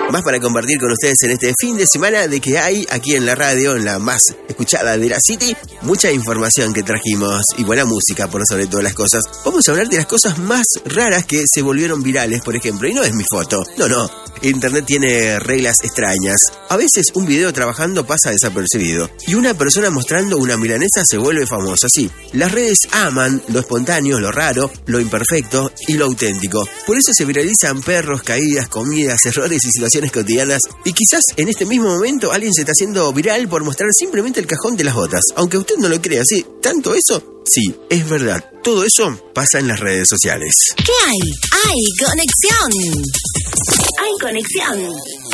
Más para compartir con ustedes en este fin de semana de que hay aquí en la radio, en la más escuchada de la City, mucha información que trajimos y buena música por sobre todas las cosas. Vamos a hablar de las cosas más raras que se volvieron virales, por ejemplo, y no es mi foto, no. Internet tiene reglas extrañas. A veces un video trabajando pasa desapercibido y una persona mostrando una milanesa se vuelve famosa. Sí, las redes aman lo espontáneo, lo raro, lo imperfecto y lo auténtico. Por eso se viralizan perros, caídas, comidas, errores y situaciones cotidianas. Y quizás en este mismo momento alguien se está haciendo viral por mostrar simplemente el cajón de las botas. Aunque usted no lo crea, ¿sí? ¿Tanto eso? Sí, es verdad. Todo eso pasa en las redes sociales. ¿Qué hay? Hay conexión. Hay conexión.